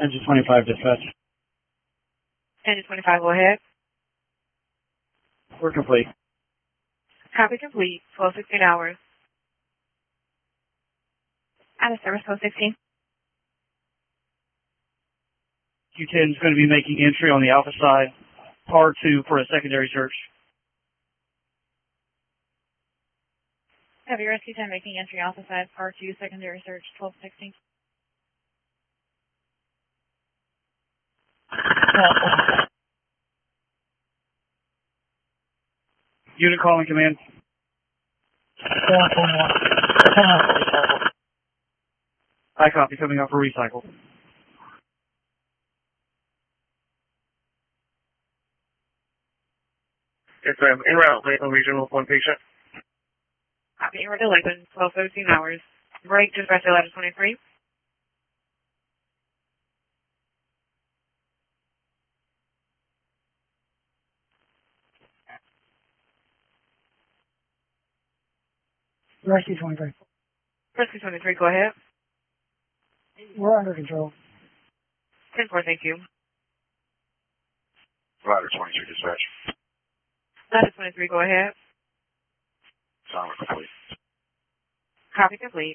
Engine 25 dispatch. Engine 25, go ahead. We're complete. Copy complete. 12:16 hours. Out of service, code 16. Q10 is going to be making entry on the Alpha side, par 2 for a secondary search. Heavy Rescue 10 making entry Alpha side, par 2, secondary search, 12:16. Unit calling command. I copy, coming up for recycle. Yes, ma'am. En route, Lakeland Regional, one patient. Copy, en route to Lakeland, 12:13 hours. Break, dispatch 11:23. Rescue 23. Rescue 23, go ahead. We're under control. 10-4, thank you. Ladder 22 dispatch. Ladder 23, go ahead. Sound complete. Copy complete.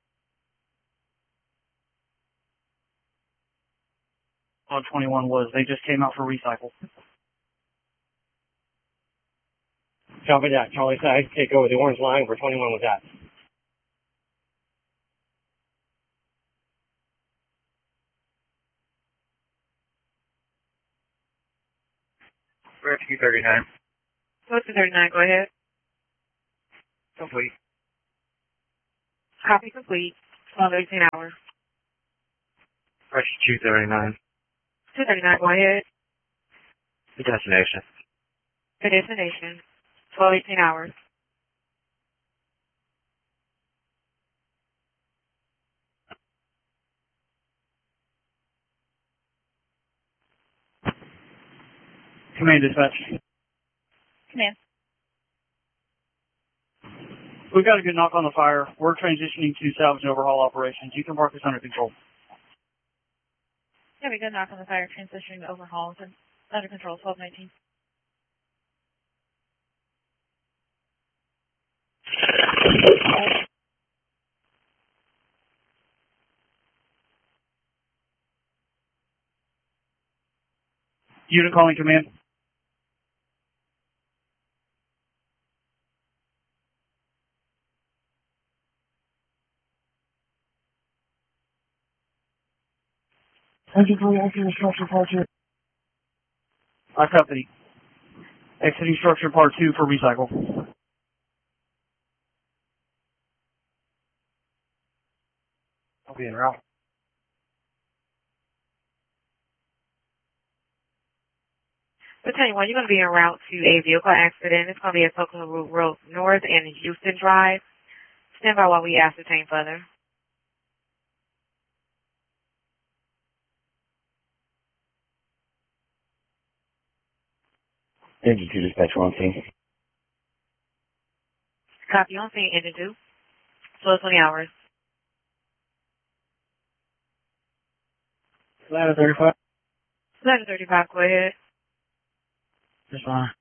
On 21 was, they just came out for recycle. Copy that. Charlie side, take over the orange line where 21 was at. Rescue 39. Rescue 39, go ahead. Complete. Copy complete. 12:18 hours. Rescue 239. 239, go ahead. The destination. The destination. 12:18 hours. Command dispatch. Command. We've got a good knock on the fire. We're transitioning to salvage and overhaul operations. You can mark this under control. Yeah, we good knock on the fire, transitioning to overhauls and under control, 12:19. Unit calling command. Engine 3, exiting structure part 2. I copy. Exiting structure part 2 for recycle. I'll be en route. So tell you what, you're going to be en route to a vehicle accident. It's going to be at Pocono Road North and Houston Drive. Stand by while we ascertain further. Engine 2 dispatch, we're on scene. Copy on scene, engine 2. 12:20 hours. Ladder 35. Ladder 35, go ahead. Just fine.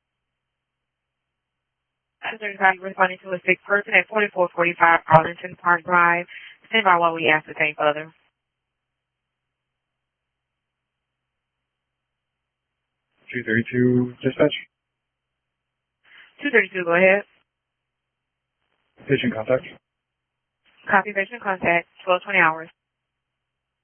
Ladder 35, responding to a sick person at 4445 Arlington Park Drive. Stand by while we ascertain further. (232) dispatch. 232, go ahead. Patient contact. Copy patient contact, 12:20 hours.